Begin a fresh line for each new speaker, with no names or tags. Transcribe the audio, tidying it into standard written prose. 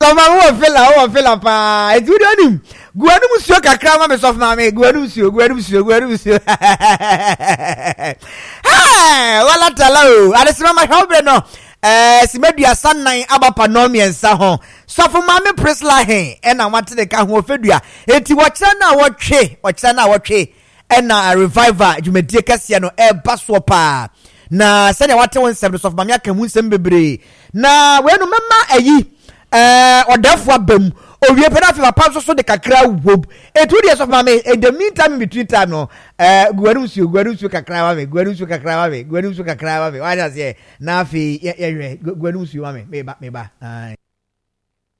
so mama wo fela pa e tu do nim guanu musuo kakra ma me so mama guanu musuo wala tala o adesima ma hwebe no simedua sanan abapa no miensa ho sofo mama Priscilla hen e na wate de ka ho ofedua enti wo kira na wotwe e na revival dwumadie kase no e baso pa na sene wate won sem sofo mama aka hu nsem bebre na we no mema ayi odafo abam owie peda fe papa so de kakra wob etu de sofo mama in the meantime in between time no guanu su kakra wa me wa just say na fe ye guanu su wa me ba